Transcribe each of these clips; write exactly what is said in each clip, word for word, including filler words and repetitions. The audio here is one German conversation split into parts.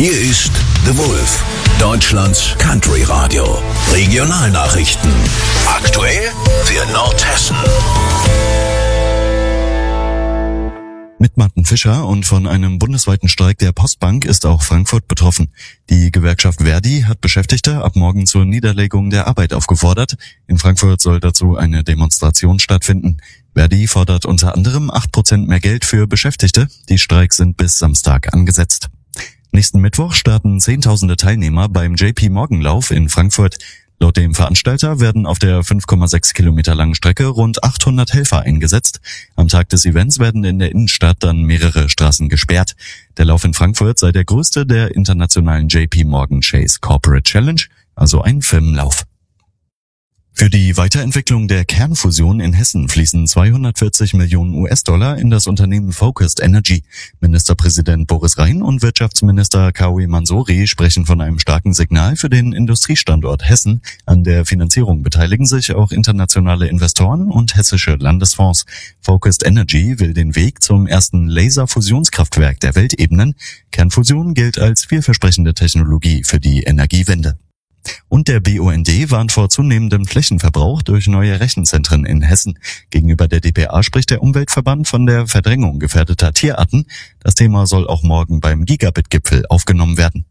Hier ist The Wolf, Deutschlands Country Radio. Regionalnachrichten. Aktuell für Nordhessen. Mit Martin Fischer und von einem bundesweiten Streik der Postbank ist auch Frankfurt betroffen. Die Gewerkschaft Verdi hat Beschäftigte ab morgen zur Niederlegung der Arbeit aufgefordert. In Frankfurt soll dazu eine Demonstration stattfinden. Verdi fordert unter anderem acht Prozent mehr Geld für Beschäftigte. Die Streiks sind bis Samstag angesetzt. Nächsten Mittwoch starten Zehntausende Teilnehmer beim J P Morgan Lauf in Frankfurt. Laut dem Veranstalter werden auf der fünf Komma sechs Kilometer langen Strecke rund achthundert Helfer eingesetzt. Am Tag des Events werden in der Innenstadt dann mehrere Straßen gesperrt. Der Lauf in Frankfurt sei der größte der internationalen J P Morgan Chase Corporate Challenge, also ein Firmenlauf. Für die Weiterentwicklung der Kernfusion in Hessen fließen zweihundertvierzig Millionen U S-Dollar in das Unternehmen Focused Energy. Ministerpräsident Boris Rhein und Wirtschaftsminister Kawi Mansouri sprechen von einem starken Signal für den Industriestandort Hessen. An der Finanzierung beteiligen sich auch internationale Investoren und hessische Landesfonds. Focused Energy will den Weg zum ersten Laserfusionskraftwerk der Welt ebnen. Kernfusion gilt als vielversprechende Technologie für die Energiewende. Und der B U N D warnt vor zunehmendem Flächenverbrauch durch neue Rechenzentren in Hessen. Gegenüber der D P A spricht der Umweltverband von der Verdrängung gefährdeter Tierarten. Das Thema soll auch morgen beim Gigabit-Gipfel aufgenommen werden.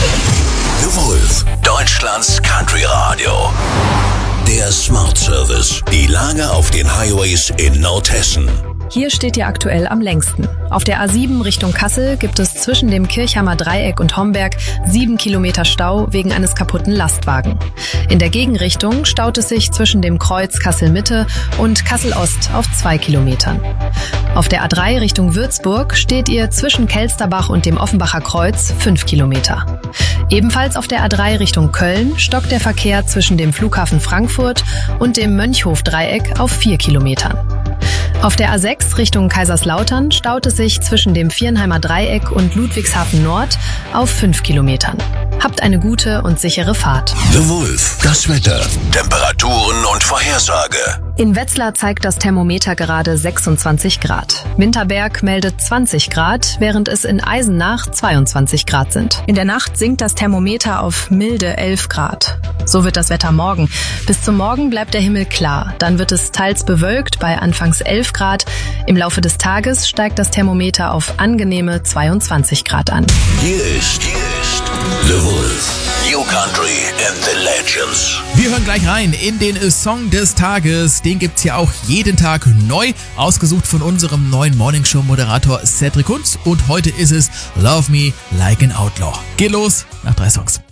The Wolf, Deutschlands Country Radio. Der Smart Service. Die Lage auf den Highways in Nordhessen. Hier steht ihr aktuell am längsten. Auf der A sieben Richtung Kassel gibt es zwischen dem Kirchheimer Dreieck und Homberg sieben Kilometer Stau wegen eines kaputten Lastwagen. In der Gegenrichtung staut es sich zwischen dem Kreuz Kassel-Mitte und Kassel-Ost auf zwei Kilometern. Auf der A drei Richtung Würzburg steht ihr zwischen Kelsterbach und dem Offenbacher Kreuz fünf Kilometer. Ebenfalls auf der A drei Richtung Köln stockt der Verkehr zwischen dem Flughafen Frankfurt und dem Mönchhof-Dreieck auf vier Kilometern. Auf der A sechs Richtung Kaiserslautern staut es sich zwischen dem Viernheimer Dreieck und Ludwigshafen Nord auf fünf Kilometern. Habt eine gute und sichere Fahrt. The Wolf, das Wetter, Temperaturen und Vorhersage. In Wetzlar zeigt das Thermometer gerade sechsundzwanzig Grad. Winterberg meldet zwanzig Grad, während es in Eisenach zweiundzwanzig Grad sind. In der Nacht sinkt das Thermometer auf milde elf Grad. So wird das Wetter morgen. Bis zum Morgen bleibt der Himmel klar. Dann wird es teils bewölkt bei anfangs elf Grad. Im Laufe des Tages steigt das Thermometer auf angenehme zweiundzwanzig Grad an. Hier ist, hier ist The Wolf. New Country and the Legends. Wir hören gleich rein in den Song des Tages. Den gibt's hier auch jeden Tag neu, ausgesucht von unserem neuen Morningshow-Moderator Cedric Kunz. Und heute ist es Love Me Like an Outlaw. Geht los nach drei Songs.